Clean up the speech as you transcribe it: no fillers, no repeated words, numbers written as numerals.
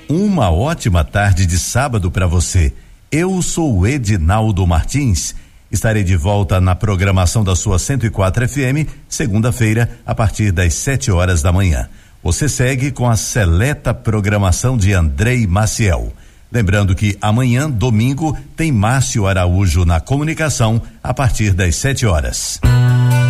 Uma ótima tarde de sábado para você. Eu sou o Edinaldo Martins. Estarei de volta na programação da sua 104 FM, segunda-feira, a partir das 7 horas da manhã. Você segue com a seleta programação de Andrei Maciel. Lembrando que amanhã, domingo, tem Márcio Araújo na comunicação, a partir das 7 horas.